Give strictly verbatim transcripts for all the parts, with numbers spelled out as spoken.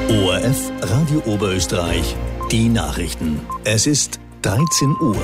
O R F Radio Oberösterreich, die Nachrichten. Es ist dreizehn Uhr.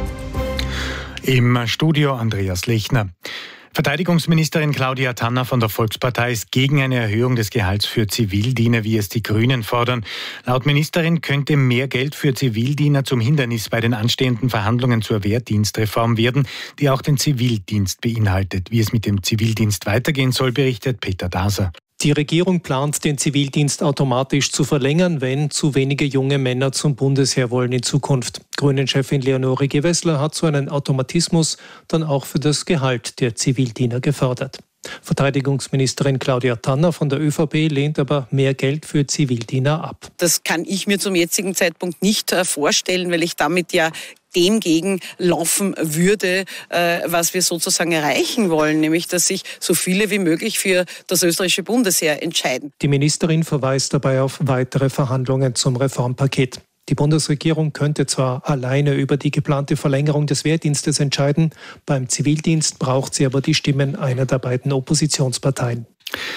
Im Studio Andreas Lechner. Verteidigungsministerin Claudia Tanner von der Volkspartei ist gegen eine Erhöhung des Gehalts für Zivildiener, wie es die Grünen fordern. Laut Ministerin könnte mehr Geld für Zivildiener zum Hindernis bei den anstehenden Verhandlungen zur Wehrdienstreform werden, die auch den Zivildienst beinhaltet. Wie es mit dem Zivildienst weitergehen soll, berichtet Peter Daser. Die Regierung plant, den Zivildienst automatisch zu verlängern, wenn zu wenige junge Männer zum Bundesheer wollen in Zukunft. Grünen-Chefin Leonore Gewessler hat so einen Automatismus dann auch für das Gehalt der Zivildiener gefordert. Verteidigungsministerin Claudia Tanner von der ÖVP lehnt aber mehr Geld für Zivildiener ab. Das kann ich mir zum jetzigen Zeitpunkt nicht äh, vorstellen, weil ich damit ja dem gegenlaufen würde, äh, was wir sozusagen erreichen wollen, nämlich dass sich so viele wie möglich für das österreichische Bundesheer entscheiden. Die Ministerin verweist dabei auf weitere Verhandlungen zum Reformpaket. Die Bundesregierung könnte zwar alleine über die geplante Verlängerung des Wehrdienstes entscheiden, beim Zivildienst braucht sie aber die Stimmen einer der beiden Oppositionsparteien.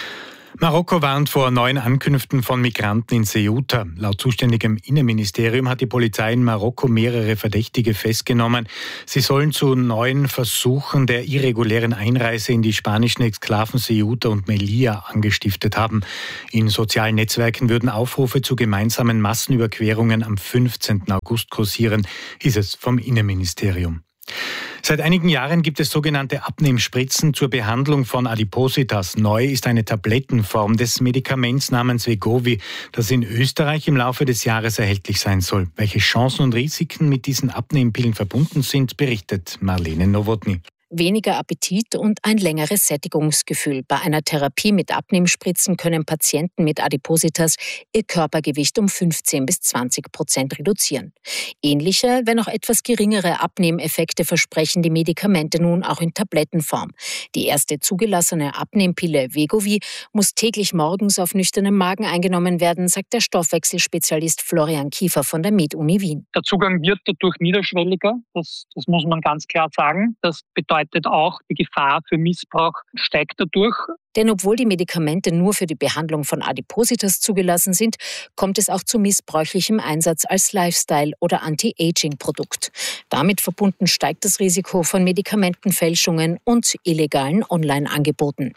Marokko warnt vor neuen Ankünften von Migranten in Ceuta. Laut zuständigem Innenministerium hat die Polizei in Marokko mehrere Verdächtige festgenommen. Sie sollen zu neuen Versuchen der irregulären Einreise in die spanischen Exklaven Ceuta und Melilla angestiftet haben. In sozialen Netzwerken würden Aufrufe zu gemeinsamen Massenüberquerungen am fünfzehnten August kursieren, hieß es vom Innenministerium. Seit einigen Jahren gibt es sogenannte Abnehmspritzen zur Behandlung von Adipositas. Neu ist eine Tablettenform des Medikaments namens Wegovy, das in Österreich im Laufe des Jahres erhältlich sein soll. Welche Chancen und Risiken mit diesen Abnehmpillen verbunden sind, berichtet Marlene Nowotny. Weniger Appetit und ein längeres Sättigungsgefühl. Bei einer Therapie mit Abnehmspritzen können Patienten mit Adipositas ihr Körpergewicht um fünfzehn bis zwanzig Prozent reduzieren. Ähnliche, wenn auch etwas geringere Abnehmeffekte versprechen die Medikamente nun auch in Tablettenform. Die erste zugelassene Abnehmpille Wegovy muss täglich morgens auf nüchternem Magen eingenommen werden, sagt der Stoffwechselspezialist Florian Kiefer von der MedUni Wien. Der Zugang wird dadurch niederschwelliger, das, das muss man ganz klar sagen. Das bedeutet auch, die Gefahr für Missbrauch steigt dadurch. Denn obwohl die Medikamente nur für die Behandlung von Adipositas zugelassen sind, kommt es auch zu missbräuchlichem Einsatz als Lifestyle- oder Anti-Aging-Produkt. Damit verbunden steigt das Risiko von Medikamentenfälschungen und illegalen Online-Angeboten.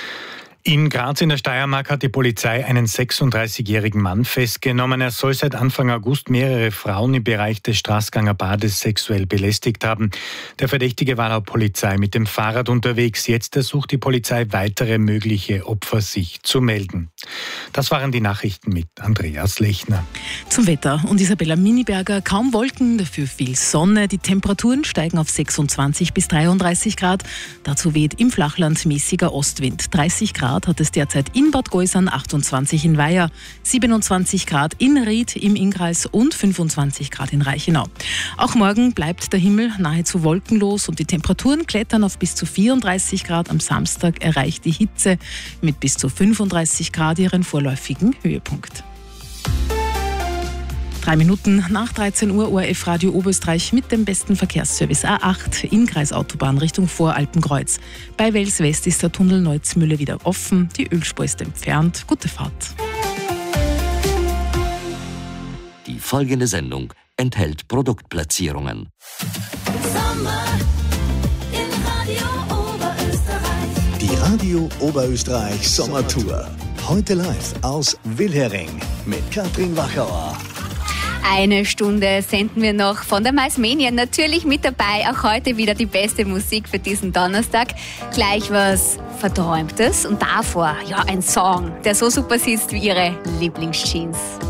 In Graz in der Steiermark hat die Polizei einen sechsunddreißigjährigen Mann festgenommen. Er soll seit Anfang August mehrere Frauen im Bereich des Straßganger Bades sexuell belästigt haben. Der Verdächtige war laut Polizei mit dem Fahrrad unterwegs. Jetzt ersucht die Polizei, weitere mögliche Opfer sich zu melden. Das waren die Nachrichten mit Andreas Lechner. Zum Wetter und Isabella Miniberger. Kaum Wolken, dafür viel Sonne. Die Temperaturen steigen auf sechsundzwanzig bis dreiunddreißig Grad. Dazu weht im Flachland mäßiger Ostwind. dreißig Grad hat es derzeit in Bad Gäusern, achtundzwanzig in Weiher, siebenundzwanzig Grad in Ried im Innkreis und fünfundzwanzig Grad in Reichenau. Auch morgen bleibt der Himmel nahezu wolkenlos und die Temperaturen klettern auf bis zu vierunddreißig Grad. Am Samstag erreicht die Hitze mit bis zu fünfunddreißig Grad ihren vorläufigen Höhepunkt. Drei Minuten nach dreizehn Uhr, O R F Radio Oberösterreich mit dem besten Verkehrsservice A acht, Innkreisautobahn Richtung Voralpenkreuz. Bei Wels West ist der Tunnel Neuzmühle wieder offen, die Ölspur ist entfernt. Gute Fahrt. Die folgende Sendung enthält Produktplatzierungen. Sommer in Radio Oberösterreich. Die Radio Oberösterreich Sommertour. Heute live aus Wilhering mit Katrin Wachauer. Eine Stunde senden wir noch von der Maismania. Natürlich mit dabei, auch heute wieder die beste Musik für diesen Donnerstag. Gleich was Verträumtes und davor ja ein Song, der so super sitzt wie Ihre Lieblingsjeans.